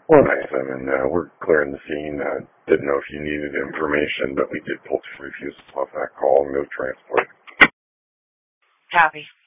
Well, 9-7, we're clearing the scene. Didn't know if you needed information, but we did pull 2 refusals off that call. No transport. Copy.